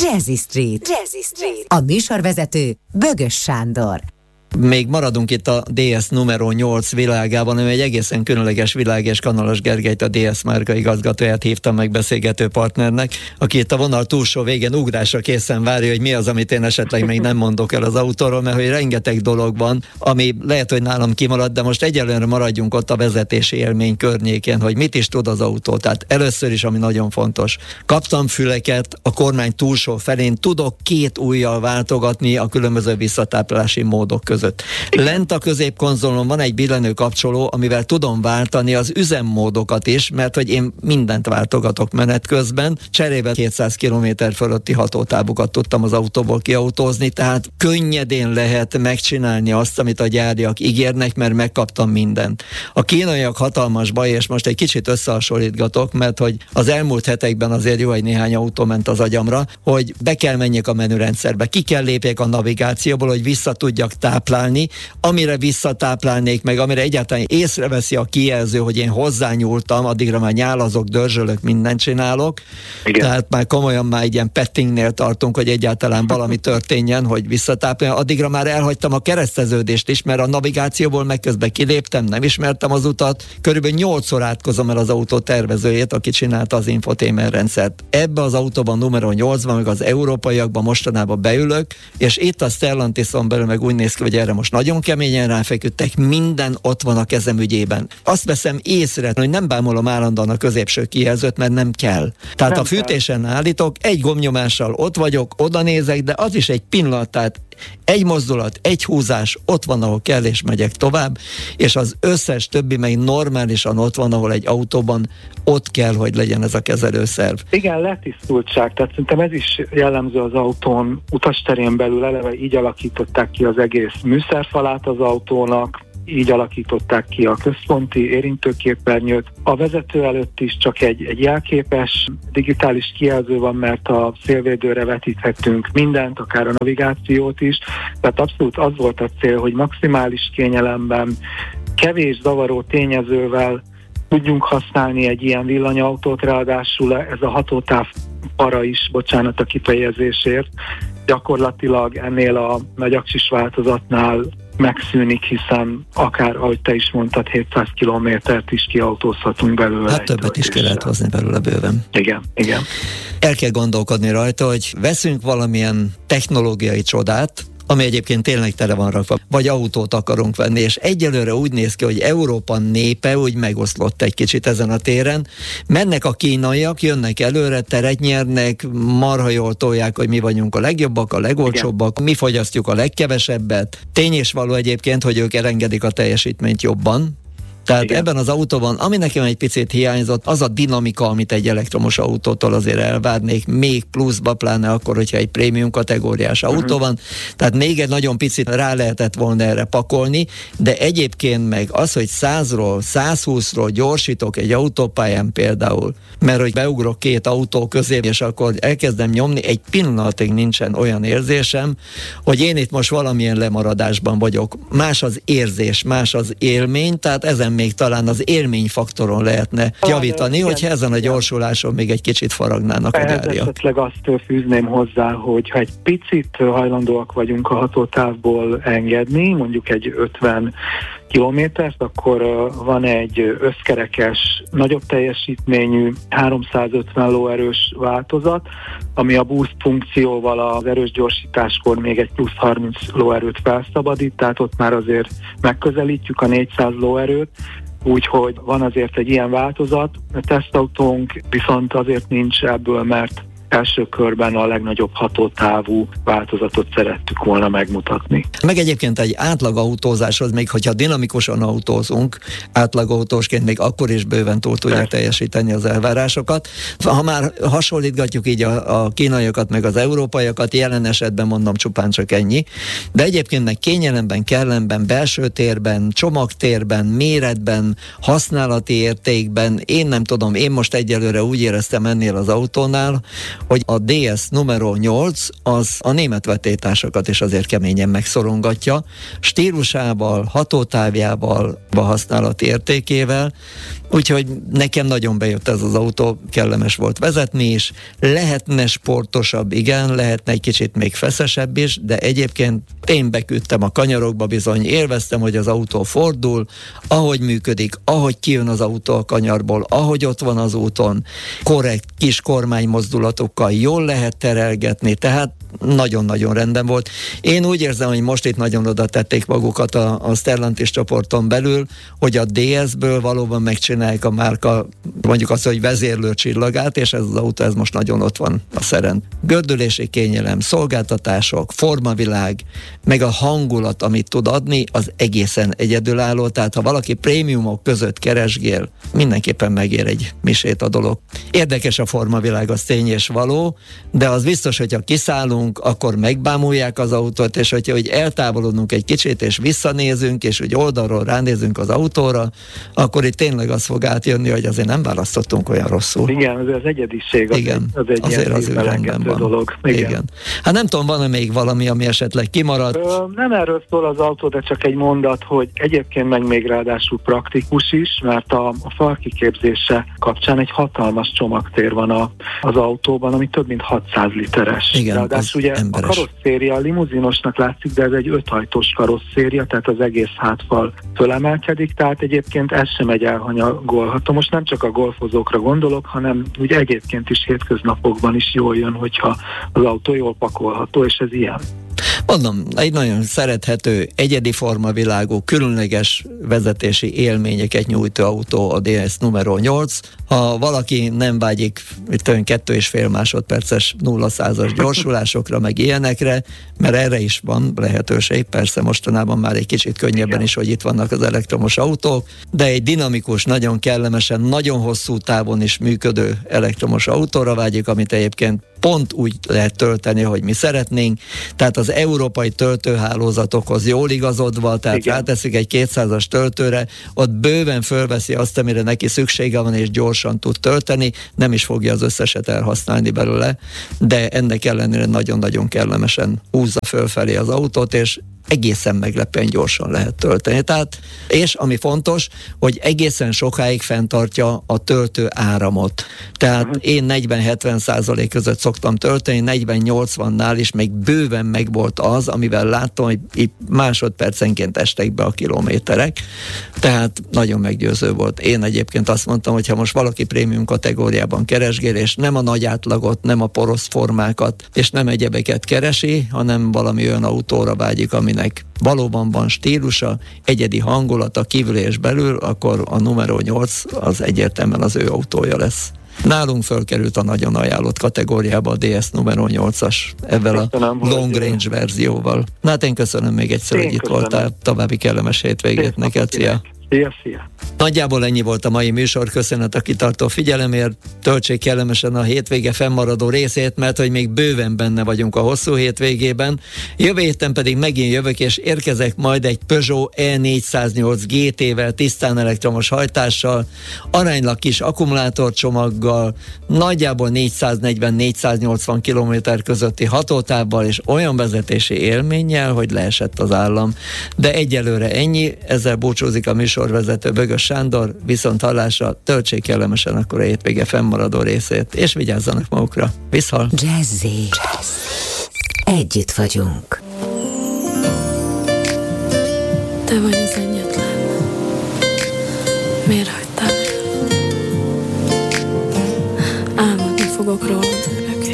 Jazzy Street. A műsorvezető Bögös Sándor. Még maradunk itt a DS numero 8 világában, ami egy egészen különleges világ, és Kanalas Gergelyt, a DS márka igazgatóját hívtam meg beszélgető partnernek, aki itt a vonal túlsó végén ugrásra készen várja, hogy mi az, amit én esetleg még nem mondok el az autóról, mert hogy rengeteg dolog van, ami lehet, hogy nálam kimarad, de most egyelőre maradjunk ott a vezetési élmény környékén, hogy mit is tud az autó. Tehát először is, ami nagyon fontos, kaptam füleket a kormány túlsó felén, tudok 2 ujjal váltogatni a különböző visszatáplási módok között. Lent a középkonzolon van egy billenő kapcsoló, amivel tudom váltani az üzemmódokat is, mert hogy én mindent váltogatok menet közben. Cserébe 200 km fölötti hatótávokat tudtam az autóból kiautózni, tehát könnyedén lehet megcsinálni azt, amit a gyáriak ígérnek, mert megkaptam mindent. A kínaiak hatalmas baj, és most egy kicsit összehasonlítgatok, mert hogy az elmúlt hetekben azért jó egy néhány autó ment az agyamra, hogy be kell menjek a menürendszerbe, ki kell lépjek a navigációból, hogy vissza tudjak táplálni, amire visszatáplálnék meg, amire egyáltalán észreveszi a kijelző, hogy én hozzányúltam, addigra már nyálazok, dörzsölök, mindent csinálok. Igen. Tehát már komolyan már egy ilyen pettingnél tartunk, hogy egyáltalán valami történjen, hogy visszatáplálja. Addigra már elhagytam a kereszteződést is, mert a navigációból meg közben kiléptem, nem ismertem az utat. Körülbelül 8-szor átkozom el az autó tervezőjét, aki csinálta az infotainment rendszert. Ebbe az autóban numero 8-ban, meg az európaiakban mostanában beülök, és itt a Stellantison belül meg úgy néz ki, hogy erre most nagyon keményen ráfeküdtek, minden ott van a kezem ügyében. Azt veszem észre, hogy nem bámulom állandóan a középső kijelzőt, mert nem kell. Tehát nem a fűtésen állítok, egy gombnyomással ott vagyok, oda nézek, de az is egy pillanat, tehát egy mozdulat, egy húzás, ott van, ahol kell, és megyek tovább, és az összes többi meg normálisan ott van, ahol egy autóban ott kell, hogy legyen ez a kezelőszerv. Igen, letisztultság, tehát szerintem ez is jellemző az autón, utasterén belül eleve így alakították ki az egész műszerfalát az autónak, így alakították ki a központi érintőképernyőt. A vezető előtt is csak egy jelképes digitális kijelző van, mert a szélvédőre vetíthetünk mindent, akár a navigációt is. Tehát abszolút az volt a cél, hogy maximális kényelemben, kevés zavaró tényezővel tudjunk használni egy ilyen villanyautót, ráadásul ez a hatótáv para is, bocsánat a kifejezésért, gyakorlatilag ennél a nagy aksis változatnál megszűnik, hiszen akár, ahogy te is mondtad, 700 kilométert is kiautózhatunk belőle. Hát többet is ki lehet hozni belőle bőven. Igen. El kell gondolkodni rajta, hogy veszünk valamilyen technológiai csodát, ami egyébként tényleg tele van rakva, vagy autót akarunk venni, és egyelőre úgy néz ki, hogy Európa népe úgy megoszlott egy kicsit ezen a téren. Mennek a kínaiak, jönnek előre, teret nyernek, marha jól tolják, hogy mi vagyunk a legjobbak, a legolcsóbbak, mi fogyasztjuk a legkevesebbet. Tény és való egyébként, hogy ők elengedik a teljesítményt jobban. Tehát igen. Ebben az autóban, ami nekem egy picit hiányzott, az a dinamika, amit egy elektromos autótól azért elvárnék, még pluszba, pláne akkor, hogyha egy prémium kategóriás autó van. Tehát még egy nagyon picit rá lehetett volna erre pakolni, de egyébként meg az, hogy 100-ról, 120-ról gyorsítok egy autópályán például, mert hogy beugrok 2 autó közé, és akkor elkezdem nyomni, egy pillanatig nincsen olyan érzésem, hogy én itt most valamilyen lemaradásban vagyok. Más az érzés, más az élmény, tehát ezen még talán az élményfaktoron lehetne javítani, hogyha ezen a gyorsuláson még egy kicsit faragnának a gyáriak. Esetleg azt fűzném hozzá, hogy ha egy picit hajlandóak vagyunk a hatótávból engedni, mondjuk egy 50 kilométert, akkor van egy összkerekes, nagyobb teljesítményű 350 lóerős változat, ami a boost funkcióval az erős gyorsításkor még egy plusz 30 lóerőt felszabadít, tehát ott már azért megközelítjük a 400 lóerőt, úgyhogy van azért egy ilyen változat. A tesztautónk viszont azért nincs ebből, mert első körben a legnagyobb hatótávú változatot szerettük volna megmutatni. Meg egyébként egy átlagautózáshoz, még hogyha dinamikusan autózunk, átlagautósként még akkor is bőven túl tudják teljesíteni az elvárásokat. Ha már hasonlítgatjuk így a kínaiakat, meg az európaiakat, jelen esetben mondom csupán csak ennyi, de egyébként meg kényelemben, kellemben, belső térben, csomagtérben, méretben, használati értékben, én nem tudom, én most egyelőre úgy éreztem ennél az autónál, hogy a DS numero 8 az a német vetélytársakat is azért keményen megszorongatja, stílusával, hatótávjával, a használati értékével, úgyhogy nekem nagyon bejött ez az autó, kellemes volt vezetni is, lehetne sportosabb, igen, lehetne egy kicsit még feszesebb is, de egyébként én beküldtem a kanyarokba bizony, élveztem, hogy az autó fordul, ahogy működik, ahogy kijön az autó a kanyarból, ahogy ott van az úton, korrekt kis kormánymozdulatokkal jól lehet terelgetni, tehát nagyon-nagyon rendben volt. Én úgy érzem, hogy most itt nagyon oda tették magukat a Stellantis csoporton belül, hogy a DS-ből valóban megcsinálják a márka, mondjuk azt, hogy vezérlő csillagát, és ez az autó, ez most nagyon ott van a szeren. Gördülési kényelem, szolgáltatások, formavilág, meg a hangulat, amit tud adni, az egészen egyedülálló, tehát ha valaki prémiumok között keresgél, mindenképpen megér egy misét a dolog. Érdekes a formavilág, az tény és való, de az biztos, hogyha kiszállunk, akkor megbámulják az autót, és hogyha hogy eltávolodunk egy kicsit, és visszanézünk, és hogy oldalról ránézünk az autóra, akkor itt tényleg az fog átjönni, hogy azért nem választottunk olyan rosszul. Igen, az egyediség, az egy azért az ilyen dolog. Igen. Hát nem tudom, van-e még valami, ami esetleg kimaradt? Nem erről szól az autó, de csak egy mondat, hogy egyébként meg még ráadásul praktikus is, mert a falkiképzése kapcsán egy hatalmas csomagtér van az autóban, ami több mint 600 literes. Igen, ráadásul ugye emberes. A karosszéria limuzinosnak látszik, de ez egy 5-ajtós karosszéria, tehát az egész hátfal fölemelkedik, tehát egyébként ez sem egy elhanyagolható. Most nem csak a golfozókra gondolok, hanem úgy egyébként is hétköznapokban is jól jön, hogyha az autó jól pakolható, és ez ilyen. Mondom, egy nagyon szerethető, egyedi formavilágú, különleges vezetési élményeket nyújtó autó a DS numero 8. Ha valaki nem vágyik 2,5 másodperces 0-100-as gyorsulásokra, meg ilyenekre, mert erre is van lehetőség, persze mostanában már egy kicsit könnyebben is, hogy itt vannak az elektromos autók, de egy dinamikus, nagyon kellemesen, nagyon hosszú távon is működő elektromos autóra vágyik, amit egyébként pont úgy lehet tölteni, hogy mi szeretnénk, tehát az európai töltőhálózatokhoz jól igazodva, tehát ráteszik egy 200-as töltőre, ott bőven fölveszi azt, amire neki szüksége van, és gyorsan tud tölteni, nem is fogja az összeset elhasználni belőle, de ennek ellenére nagyon-nagyon kellemesen húzza fölfelé az autót, és egészen meglepően gyorsan lehet tölteni. Tehát, és ami fontos, hogy egészen sokáig fenntartja a töltő áramot. Tehát én 40-70% között szoktam tölteni, 40-80-nál is még bőven megvolt az, amivel láttam, hogy itt másodpercenként estek be a kilométerek. Tehát nagyon meggyőző volt. Én egyébként azt mondtam, hogy ha most valaki prémium kategóriában keresgél, és nem a nagy átlagot, nem a porosz formákat, és nem egyebeket keresi, hanem valami olyan autóra vágyik, aminek valóban van stílusa, egyedi hangulata kívül és belül, akkor a numero 8 az egyértelműen az ő autója lesz. Nálunk fölkerült a nagyon ajánlott kategóriába a DS numero 8-as, ebben a long range verzióval. Na hát én köszönöm még egyszer, hogy itt voltál. További kellemes hétvégét neked. Szia! Szia. Nagyjából ennyi volt a mai műsor, köszönet a kitartó figyelemért, töltsék kellemesen a hétvége fennmaradó részét, mert hogy még bőven benne vagyunk a hosszú hétvégében. Jövő héten pedig megint jövök, és érkezek majd egy Peugeot E408 GT-vel, tisztán elektromos hajtással, aránylag kis akkumulátorcsomaggal, nagyjából 440-480 km közötti hatótávval, és olyan vezetési élménnyel, hogy leesett az állam. De egyelőre ennyi, ezzel búcsúzik a műsorvezető Bögös Sándor, viszont hallásra, töltsék kellemesen akkor a hétvége fennmaradó részét, és vigyázzanak magukra. Viszhal! Jazzy. Együtt vagyunk. Te vagy az egyetlen. Miért hagytál el? Álmodni fogok róla.